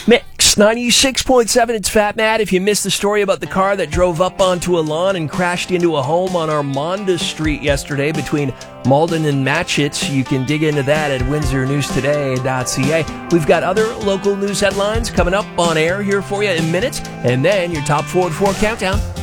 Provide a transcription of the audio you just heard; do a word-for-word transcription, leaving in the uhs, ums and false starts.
Mix ninety-six point seven, it's Fat Matt. If you missed the story about the car that drove up onto a lawn and crashed into a home on Armanda Street yesterday between Malden and Matchett, you can dig into that at windsor news today dot c a. We've got other local news headlines coming up on air here for you in minutes, and then your top four to four countdown.